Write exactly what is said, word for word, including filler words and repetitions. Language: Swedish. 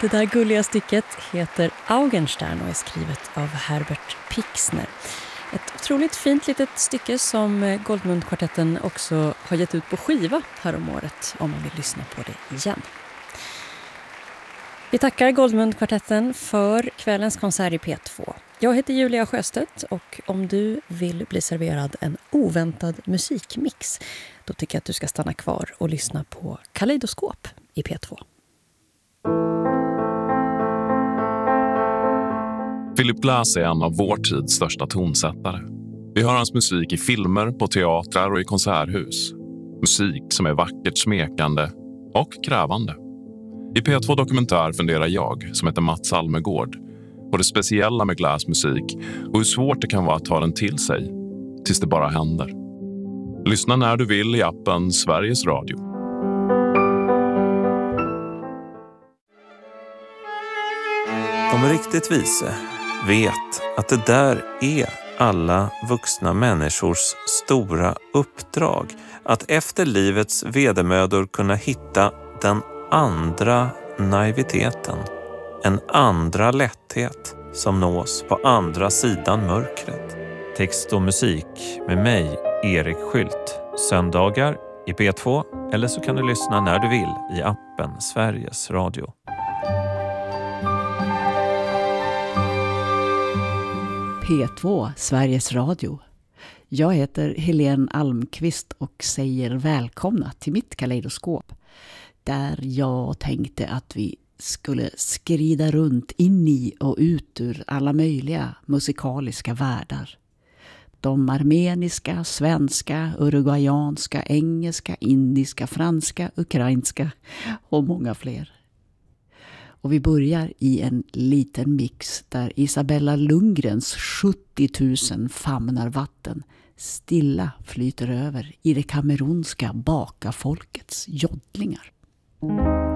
Det där gulliga stycket heter Augenstern och är skrivet av Herbert Pixner. Ett otroligt fint litet stycke som Goldmund-kvartetten också har gett ut på skiva här om året om man vill lyssna på det igen. Vi tackar Goldmund-kvartetten för kvällens konsert i P två. Jag heter Julia Sjöstedt och om du vill bli serverad en oväntad musikmix då tycker jag att du ska stanna kvar och lyssna på Kaleidoskop i P två. Philip Glass är en av vår tids största tonsättare. Vi hör hans musik i filmer, på teatrar och i konserthus. Musik som är vackert smekande och krävande. I P två Dokumentär funderar jag, som heter Mats Almegård, på det speciella med Glass musik och hur svårt det kan vara att ta den till sig, tills det bara händer. Lyssna när du vill i appen Sveriges Radio. De riktigt vise vet att det där är alla vuxna människors stora uppdrag. Att efter livets vedermödor kunna hitta den andra naiviteten. En andra lätthet som nås på andra sidan mörkret. Text och musik med mig, Erik Skylt. Söndagar i P två eller så kan du lyssna när du vill i appen Sveriges Radio. P två, Sveriges Radio. Jag heter Helene Almqvist och säger välkomna till mitt kaleidoskop. Där jag tänkte att vi skulle skrida runt in i och ut ur alla möjliga musikaliska världar. De armeniska, svenska, uruguayanska, engelska, indiska, franska, ukrainska och många fler. Och vi börjar i en liten mix där Isabella Lundgrens sjuttio tusen famnar vatten stilla flyter över i det kamerunska baka folkets joddlingar.